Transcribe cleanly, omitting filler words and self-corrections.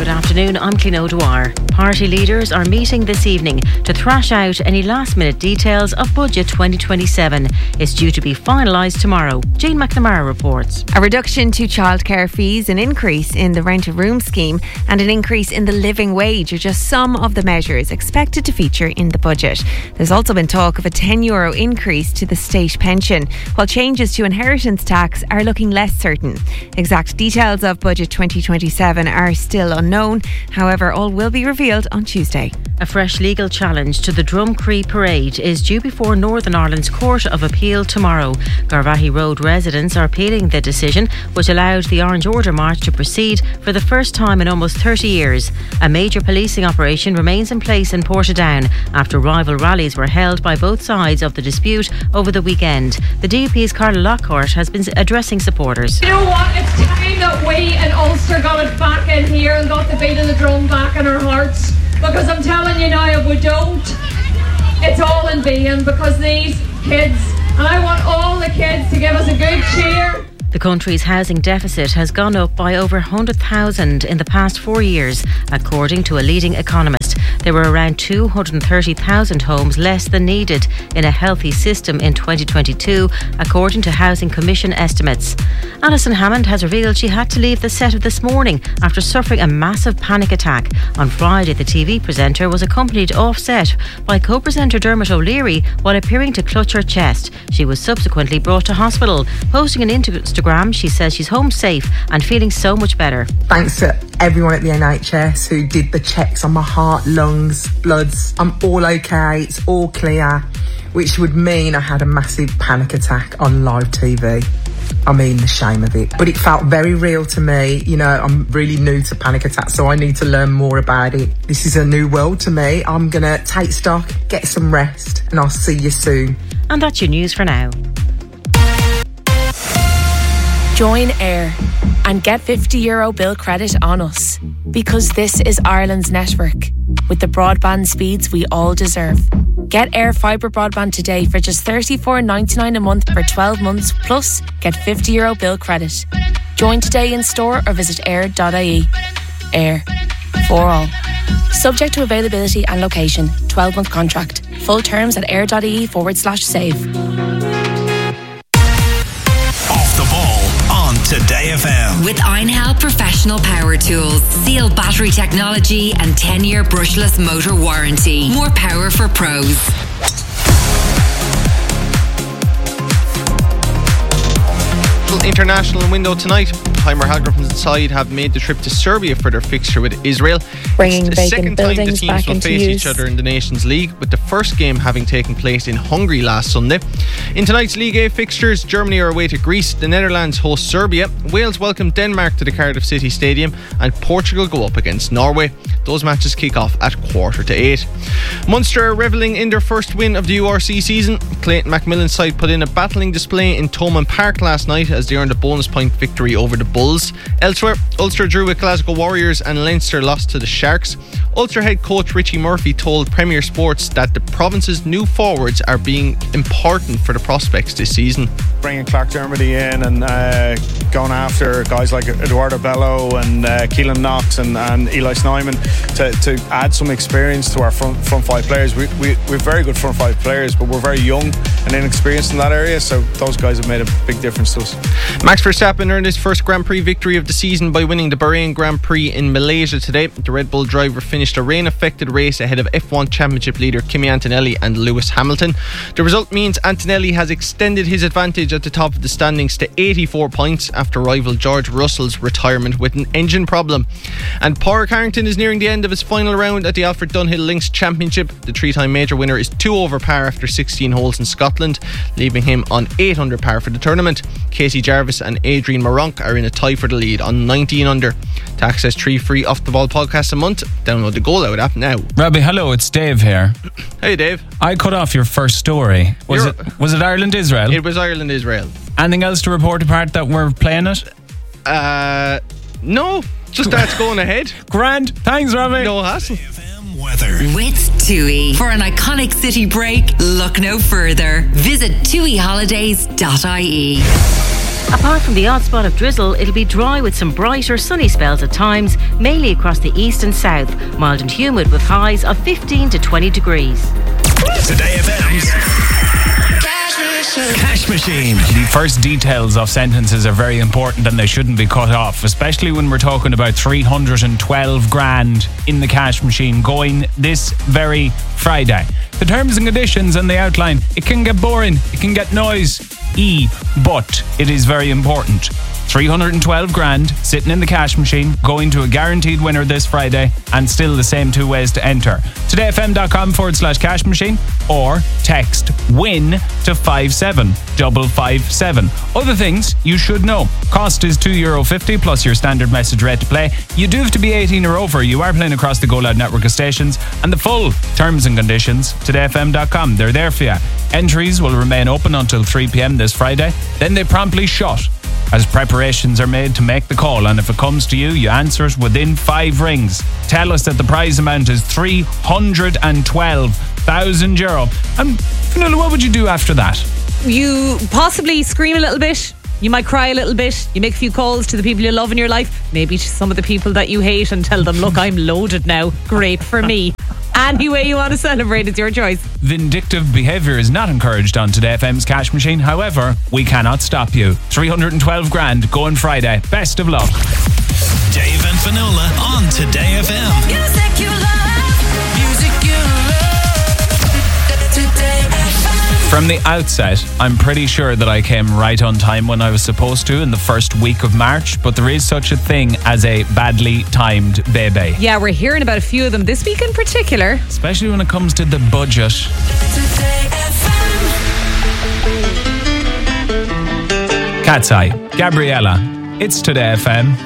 Good afternoon, I'm Cliona O'Dwyer. Party leaders are meeting this evening to thrash out any last-minute details of Budget 2027. It's due to be finalised tomorrow. Jane McNamara reports. A reduction to childcare fees, an increase in the rent-a-room scheme and an increase in the living wage are just some of the measures expected to feature in the budget. There's also been talk of a €10 increase to the state pension, while changes to inheritance tax are looking less certain. Exact details of Budget 2027 are still unknown. However, all will be revealed on Tuesday. A fresh legal challenge to the Drumcree Parade is due before Northern Ireland's Court of Appeal tomorrow. Garvaghey Road residents are appealing the decision which allowed the Orange Order March to proceed for the first time in almost 30 years. A major policing operation remains in place in Portadown after rival rallies were held by both sides of the dispute over the weekend. The DUP's Carla Lockhart has been addressing supporters. You know what? It's time that we in Ulster got it back in here and got the beat of the drum back in our hearts. Because I'm telling you now, if we don't, it's all in vain, because these kids, and I want all the kids to give us a good cheer. The country's housing deficit has gone up by over 100,000 in the past 4 years, according to a leading economist. There were around 230,000 homes less than needed in a healthy system in 2022, according to Housing Commission estimates. Alison Hammond has revealed she had to leave the set of This Morning after suffering a massive panic attack. On Friday, the TV presenter was accompanied off-set by co-presenter Dermot O'Leary while appearing to clutch her chest. She was subsequently brought to hospital. Posting an Instagram, she says she's home safe and feeling so much better. Thanks to everyone at the NHS who did the checks on my heart, lungs, bloods. I'm all okay, it's all clear, which would mean I had a massive panic attack on live TV. I mean, the shame of it. But it felt very real to me. You know, I'm really new to panic attacks, so I need to learn more about it. This is a new world to me. I'm going to take stock, get some rest, and I'll see you soon. And that's your news for now. Join Air and get €50 bill credit on us, because this is Ireland's network with the broadband speeds we all deserve. Get Air Fibre broadband today for just $34.99 a month for 12 months, plus get €50 bill credit. Join today in store or visit air.ie. Air, for all. Subject to availability and location. 12-month contract. Full terms at air.ie/save. Today FM. With Einhell Professional Power Tools, Seal battery technology and 10-year brushless motor warranty. More power for pros. International window tonight. Heimer Hallgrim's side have made the trip to Serbia for their fixture with Israel. Bringing it's the vacant second time the buildings teams back will into face use. each other in the Nations League, with the first game having taken place in Hungary last Sunday. In tonight's League A fixtures, Germany are away to Greece, the Netherlands host Serbia, Wales welcome Denmark to the Cardiff City Stadium, and Portugal go up against Norway. Those matches kick off at 7:45. Munster are revelling in their first win of the URC season. Clayton Macmillan's side put in a battling display in Thomond Park last night as they earned a bonus point victory over the Bulls. Elsewhere, Ulster drew with Glasgow Warriors and Leinster lost to the Sharks. Ulster head coach Richie Murphy told Premier Sports that the province's new forwards are being important for the prospects this season. Bringing Clark Dermody in and going after guys like Eduardo Bello and Keelan Knox and Eli Snyman to add some experience to our front five players. We're very good front five players, but we're very young and inexperienced in that area, so those guys have made a big difference to us. Max Verstappen earned his first Grand Prix victory of the season by winning the Bahrain Grand Prix in Malaysia today. The Red Bull driver finished a rain-affected race ahead of F1 Championship leader Kimi Antonelli and Lewis Hamilton. The result means Antonelli has extended his advantage at the top of the standings to 84 points after rival George Russell's retirement with an engine problem. And Padraig Harrington is nearing the end of his final round at the Alfred Dunhill Links Championship. The three-time major winner is 2 over par after 16 holes in Scotland, leaving him on 8 under par for the tournament. Casey Jarvis and Adrian Moronk are in a tie for the lead on 19 under. To access 3 free Off the Ball podcasts a month, download the Goal Out app now. Robbie, hello, it's Dave here. Hey Dave. I cut off your first story. Was it Ireland-Israel? It was Ireland-Israel. Anything else to report apart that we're playing it? No, just that's going ahead. Grand, thanks Robbie. No hassle. Weather. With TUI. For an iconic city break, look no further. Visit TUIHolidays.ie. Apart from the odd spot of drizzle, it'll be dry with some bright or sunny spells at times, mainly across the east and south. Mild and humid with highs of 15 to 20 degrees. Today FM's Cash Machine. The first details of sentences are very important and they shouldn't be cut off, especially when we're talking about 312 grand in the cash machine going this very Friday. The terms and conditions and the outline, it can get boring, it can get noisy, but it is very important. 312 grand sitting in the cash machine, going to a guaranteed winner this Friday, and still the same two ways to enter. todayfm.com/cash machine or text WIN to 57557. Other things you should know. Cost is €2.50 plus your standard message rate to play. You do have to be 18 or over. You are playing across the Go Loud network of stations, and the full terms and conditions, todayfm.com. They're there for you. Entries will remain open until 3 p.m. this Friday. Then they promptly shut as preparations are made to make the call, and if it comes to you, you answer it within 5 rings. Tell us that the prize amount is €312,000. And Fionnuala, what would you do after that? You possibly scream a little bit. You might cry a little bit. You make a few calls to the people you love in your life, maybe to some of the people that you hate, and tell them, look, I'm loaded now. Great for me. Any way you want to celebrate, it's your choice. Vindictive behaviour is not encouraged on Today FM's cash machine. However, we cannot stop you. 312 grand going Friday. Best of luck. Dave and Fionnuala on Today FM. Music you love. Music you love. Today FM. From the outset, I'm pretty sure that I came right on time when I was supposed to in the first week of March, but there is such a thing as a badly timed baby. Yeah, we're hearing about a few of them this week in particular. Especially when it comes to the budget. Cat's Eye, Gabriella. It's Today FM.